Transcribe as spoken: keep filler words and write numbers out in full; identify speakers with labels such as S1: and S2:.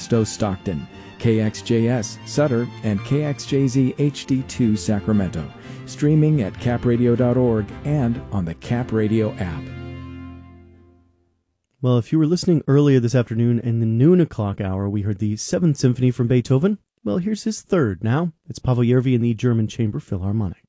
S1: Modesto, Stockton, K X J S, Sutter, and K X J Z H D two, Sacramento. Streaming at cap radio dot org and on the Cap Radio app.
S2: Well, if you were listening earlier this afternoon in the noon o'clock hour, we heard the Seventh Symphony from Beethoven. Well, here's his third now. It's Pavel Yervi and the German Chamber Philharmonic.